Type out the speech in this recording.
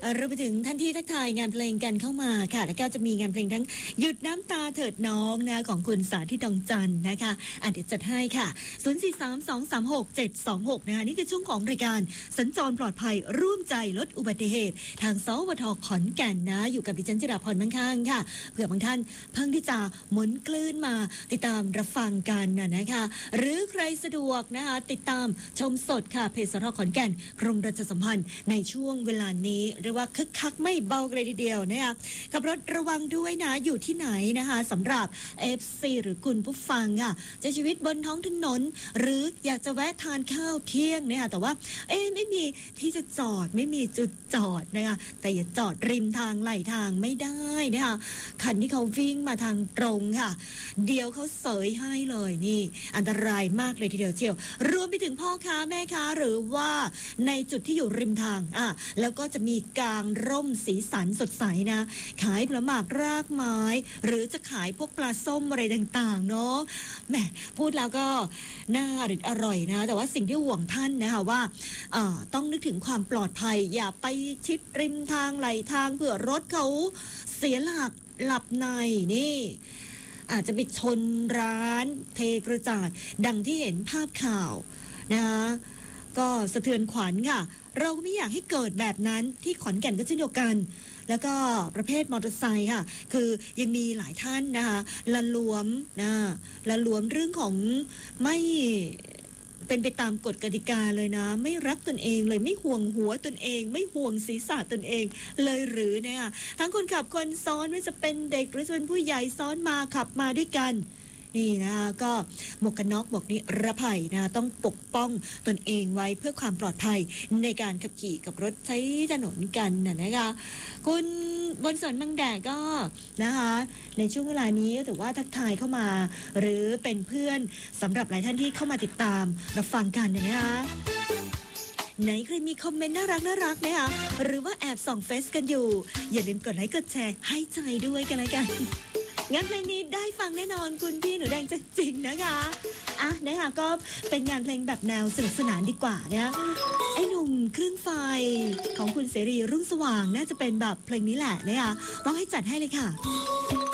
รวมไปถึงท่านที่ทักทายงานเพลงกันเข้ามาค่ะแล้วก็จะมีงานเพลงทั้งหยุดน้ำตาเถิดน้องนะของคุณสาธิตดองจันทร์นะคะเดี๋ยวจัดให้ค่ะ0432367726นะคะนี่คือช่วงของรายการสัญจรปลอดภัยร่วมใจลดอุบัติเหตุทางสวทขอนแก่นนะอยู่กับดิฉันจิราพรข้างๆค่ะเผื่อบางท่านเพิ่งที่จะหมุนคลื่นมาติดตามรับฟังกันนะคะหรือใครสะดวกนะคะติดตามชมสดค่ะเพจสทขอนแก่นกรมประชาสัมพันธ์ในช่วงเวลานี้เรียกว่าคึกคักไม่เบาเลยทีเดียวนะคะขับรถระวังด้วยนะอยู่ที่ไหนนะคะสำหรับ FC หรือคุณผู้ฟังค่ะจะชีวิตบนท้องถนนหรืออยากจะแวะทานข้าวเที่ยงนะคะแต่ว่าไม่มีที่จะจอดไม่มีจุดจอดนะคะแต่อย่าจอดริมทางไหลทางไม่ได้นะคะคันที่เขาวิ่งมาทางตรงค่ะเดี๋ยวเขาเสยให้เลยนี่อันตรายมากเลยทีเดียวเชียวรวมไปถึงพ่อค้าแม่ค้าหรือว่าในจุดที่อยู่ริมทางแล้วก็จะมีกางร่มสีสันสดใสนะขายผลไม้รากไม้หรือจะขายพวกปลาส้มอะไรต่างๆเนาะแหมพูดแล้วก็น่าอร่อยนะแต่ว่าสิ่งที่ห่วงท่านนะคะว่าต้องนึกถึงความปลอดภัยอย่าไปชิดริมทางไหลทางเผื่อรถเขาเสียหลับในนี่อาจจะไปชนร้านเทกระจาดดังที่เห็นภาพข่าวนะคะก็สะเทือนขวัญค่ะเราไม่อยากให้เกิดแบบนั้นที่ขอนแก่นก็เช่นเดียวกันแล้วก็ประเภทมอเตอร์ไซค์ค่ะคือยังมีหลายท่านนะคะละหลวมเรื่องของไม่เป็นไปตามกฎกติกาเลยนะไม่รักตนเองเลยไม่ห่วงหัวตนเองไม่ห่วงศีรษะตนเองเลยหรือเนี่ยทั้งคนขับคนซ้อนไม่ว่าจะเป็นเด็กหรือจะเป็นผู้ใหญ่ซ้อนมาขับมาด้วยกันนี่นะคะก็หมวกกันน็อกบอกนิรภัยนะต้องปกป้องตนเองไว้เพื่อความปลอดภัยในการขับขี่กับรถใช้ถนนกันนะคะคุณบนสวนบางแดดก็นะคะในช่วงเวลานี้ถือว่าทักทายเข้ามาหรือเป็นเพื่อนสำหรับหลายท่านที่เข้ามาติดตามรับฟังกันนะคะไหนใครมีคอมเมนต์น่ารักนะคะหรือว่าแอบส่องเฟซกันอยู่อย่าลืมกดไลค์กดแชร์ให้ใจด้วยกันเลยกันงานเพลงนี้ได้ฟังแน่นอนคุณพี่หนูแดงจะจริงนะคะนะคะก็เป็นงานเพลงแบบแนวสนุกสนานดีกว่านะไอ้หนุ่มคลื่นไฟของคุณเสรีรุ่งสว่างน่าจะเป็นแบบเพลงนี้แหละนะคะต้องให้จัดให้เลยค่ะ